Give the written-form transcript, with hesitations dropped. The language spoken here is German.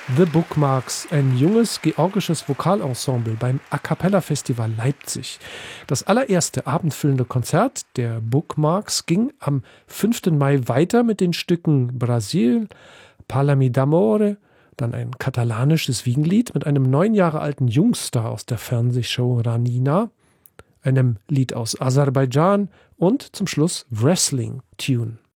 The Bookmarks, ein junges georgisches Vokalensemble beim A Cappella Festival Leipzig. Das allererste abendfüllende Konzert der Bookmarks ging am 5. Mai weiter mit den Stücken Brasil, Parlami d'amore, dann ein katalanisches Wiegenlied mit einem 9 Jahre alten Jungstar aus der Fernsehshow Ranina, einem Lied aus Aserbaidschan und zum Schluss Wrestling Tune.